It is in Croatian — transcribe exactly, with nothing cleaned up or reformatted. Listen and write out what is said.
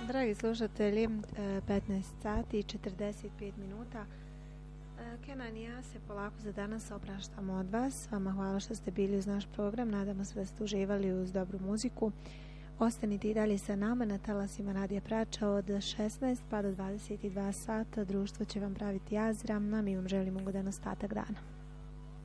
Dragi slušatelji, petnaest sati i četrdeset pet minuta. Kenan i ja se polako za danas opraštamo od vas. Vama hvala što ste bili uz naš program. Nadamo se da ste uživali uz dobru muziku. Ostanite i dalje sa nama na talasima Radija Prača od šesnaest pa do dvadeset dva sata. Društvo će vam praviti Azram, a mi vam želimo ugodan ostatak dana.